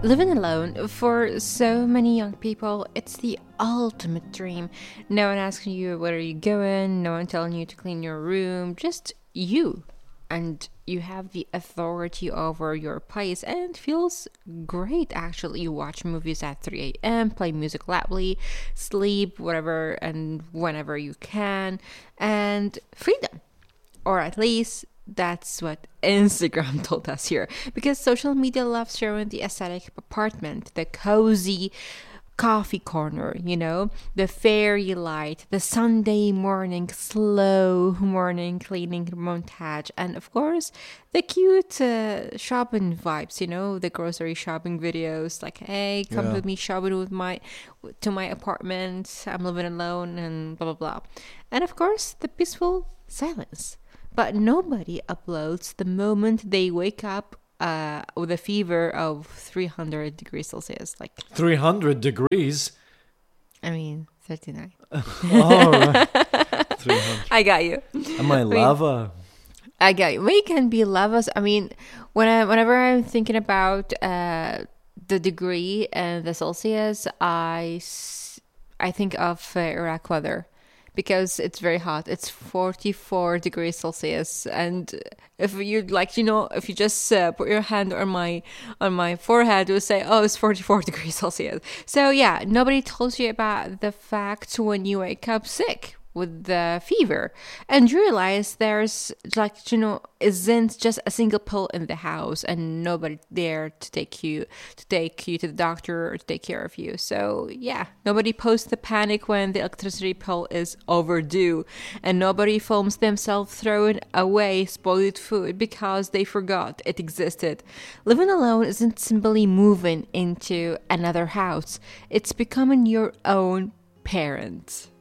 Living alone, for so many young people, it's the ultimate dream. No one asking you where you're going, no one telling you to clean your room, just you. And you have the authority over your place, and it feels great actually. You watch movies at 3 a.m., play music loudly, sleep whatever and whenever you can, and freedom. Or at least that's what Instagram told us here. Because social media loves showing the aesthetic apartment, the cozy coffee corner, the fairy light, the Sunday morning, slow morning cleaning montage, and of course, the cute shopping vibes, the grocery shopping videos like, hey, come with me shopping to my apartment, I'm living alone, and blah, blah, blah. And of course, the peaceful silence. But nobody uploads the moment they wake up with a fever of 300 degrees Celsius. 300 degrees? 39. Oh, right. 300. I got you. Am I lava? I got you. We can be lovers. Whenever I'm thinking about the degree and the Celsius, I think of Iraq weather. Because it's very hot. It's 44 degrees Celsius, and if you if you just put your hand on my forehead, you'll say, "Oh, it's 44 degrees Celsius." So yeah, nobody tells you about the fact when you wake up sick with the fever, and you realize there's isn't just a single pill in the house, and nobody there to take you to the doctor or to take care of you. So yeah, nobody posts the panic when the electricity bill is overdue, and nobody films themselves throwing away spoiled food because they forgot it existed. Living alone isn't simply moving into another house; it's becoming your own parent.